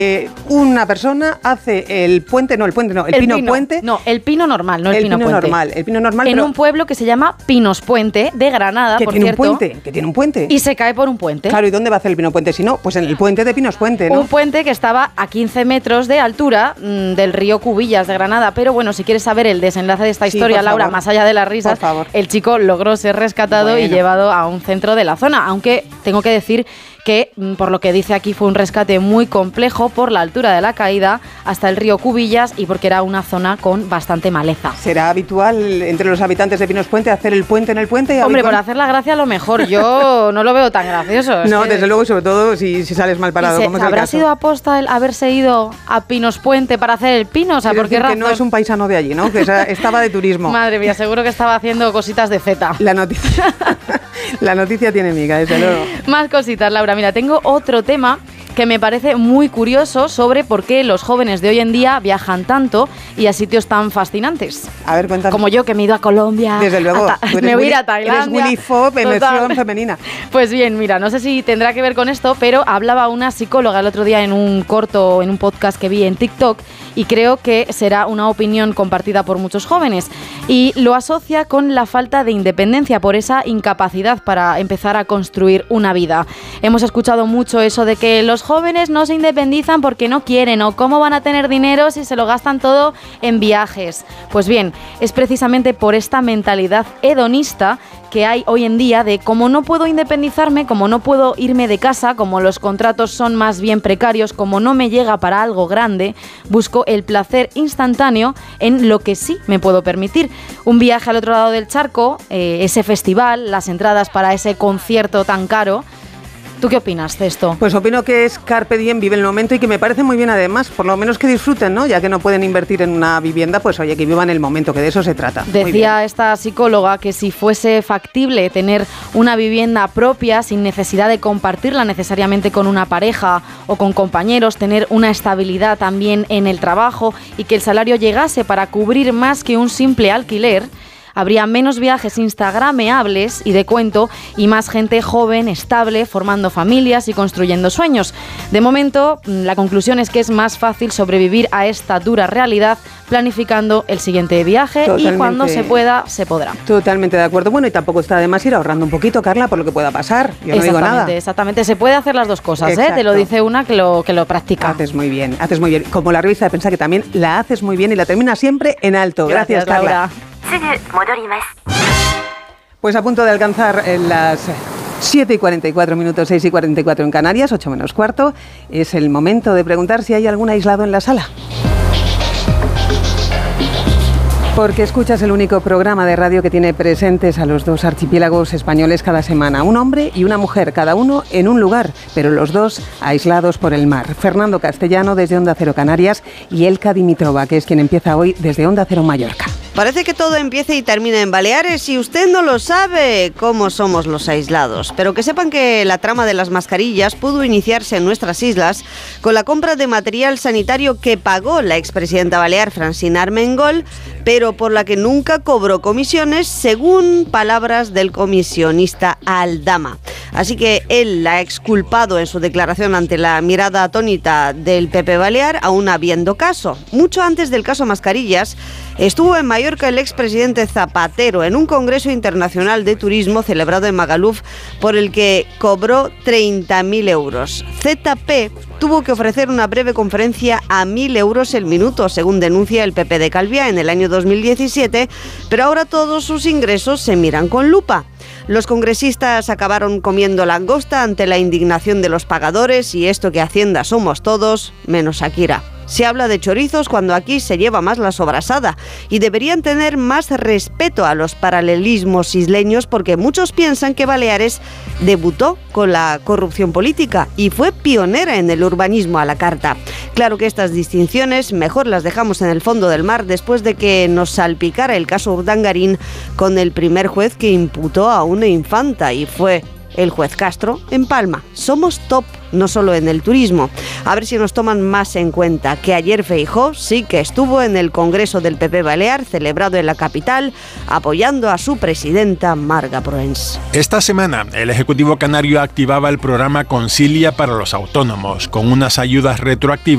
Una persona hace el pino puente. No, el pino normal, no el pino puente. El pino normal. En un pueblo que se llama Pinos Puente, de Granada, por cierto. Que tiene un puente. Y se cae por un puente. Claro, ¿y dónde va a hacer el pino puente? Si no, pues en el puente de Pinos Puente, ¿no? Un puente que estaba a 15 metros de altura del río Cubillas de Granada. Pero bueno, si quieres saber el desenlace de esta historia, Laura, más allá de las risas, el chico logró ser rescatado y llevado a un centro de la zona. Aunque tengo que decir que, por lo que dice aquí, fue un rescate muy complejo por la altura de la caída hasta el río Cubillas y porque era una zona con bastante maleza. ¿Será habitual entre los habitantes de Pinos Puente hacer el puente en el puente? Hombre, por hacer la gracia a lo mejor. Yo no lo veo tan gracioso. No, desde luego, y sobre todo si sales mal parado. ¿Habrá sido aposta el haberse ido a Pinos Puente para hacer el pino? O sea, ¿por qué razón? Que no es un paisano de allí, ¿no? Que estaba de turismo. Madre mía, seguro que estaba haciendo cositas de feta. La noticia tiene miga, desde luego. Más cositas, Laura. Mira, tengo otro tema que me parece muy curioso sobre por qué los jóvenes de hoy en día viajan tanto y a sitios tan fascinantes. A ver, cuéntame. Como yo, que me he ido a Colombia. Desde luego. Me voy a ir a Tailandia. Eres Willy Fogg en versión femenina. Pues bien, mira, no sé si tendrá que ver con esto, pero hablaba una psicóloga el otro día en un podcast que vi en TikTok y creo que será una opinión compartida por muchos jóvenes. Y lo asocia con la falta de independencia, por esa incapacidad para empezar a construir una vida. Hemos escuchado mucho eso de que los jóvenes no se independizan porque no quieren, o cómo van a tener dinero si se lo gastan todo en viajes. Pues bien, es precisamente por esta mentalidad hedonista que hay hoy en día de como no puedo independizarme, como no puedo irme de casa, como los contratos son más bien precarios, como no me llega para algo grande, busco el placer instantáneo en lo que sí me puedo permitir. Un viaje al otro lado del charco, ese festival, las entradas para ese concierto tan caro. ¿Tú qué opinas de esto? Pues opino que es carpe diem, vive el momento, y que me parece muy bien además, por lo menos que disfruten, ¿no? Ya que no pueden invertir en una vivienda, pues oye, que vivan el momento, que de eso se trata. Decía esta psicóloga que si fuese factible tener una vivienda propia sin necesidad de compartirla necesariamente con una pareja o con compañeros, tener una estabilidad también en el trabajo y que el salario llegase para cubrir más que un simple alquiler, habría menos viajes instagrameables y de cuento y más gente joven, estable, formando familias y construyendo sueños. De momento, la conclusión es que es más fácil sobrevivir a esta dura realidad planificando el siguiente viaje. Totalmente. Y cuando se pueda, se podrá. Totalmente de acuerdo. Bueno, y tampoco está de más ir ahorrando un poquito, Carla, por lo que pueda pasar. Yo no digo nada. Exactamente. Se puede hacer las dos cosas, ¿eh? Te lo dice una que lo practica. Haces muy bien. Como la revista de prensa, que también la haces muy bien y la termina siempre en alto. Gracias Carla. Laura. Pues a punto de alcanzar las 7:44 minutos, 6:44 en Canarias, 8 menos cuarto. Es el momento de preguntar si hay algún aislado en la sala. Porque escuchas el único programa de radio que tiene presentes a los dos archipiélagos españoles cada semana. Un hombre y una mujer, cada uno en un lugar, pero los dos aislados por el mar. Fernando Castellano desde Onda Cero Canarias y Elka Dimitrova, que es quien empieza hoy desde Onda Cero Mallorca. Parece que todo empieza y termina en Baleares y usted no lo sabe cómo somos los aislados. Pero que sepan que la trama de las mascarillas pudo iniciarse en nuestras islas con la compra de material sanitario que pagó la expresidenta balear Francina Armengol, pero por la que nunca cobró comisiones, según palabras del comisionista Aldama. Así que él la ha exculpado en su declaración ante la mirada atónita del PP balear, aún habiendo caso. Mucho antes del caso Mascarillas, estuvo en Mallorca el expresidente Zapatero en un congreso internacional de turismo celebrado en Magaluf, por el que cobró 30.000 euros. ZP tuvo que ofrecer una breve conferencia a 1.000 euros el minuto, según denuncia el PP de Calviá en el año 2017, pero ahora todos sus ingresos se miran con lupa. Los congresistas acabaron comiendo langosta ante la indignación de los pagadores y esto que Hacienda somos todos, menos Shakira. Se habla de chorizos cuando aquí se lleva más la sobrasada y deberían tener más respeto a los paralelismos isleños porque muchos piensan que Baleares debutó con la corrupción política y fue pionera en el urbanismo a la carta. Claro que estas distinciones mejor las dejamos en el fondo del mar después de que nos salpicara el caso Urdangarín con el primer juez que imputó a una infanta y fue el juez Castro en Palma. Somos top, no solo en el turismo. A ver si nos toman más en cuenta que ayer Feijóo sí que estuvo en el Congreso del PP Balear, celebrado en la capital, apoyando a su presidenta Marga Proens. Esta semana, el Ejecutivo Canario activaba el programa Concilia para los autónomos, con unas ayudas retroactivas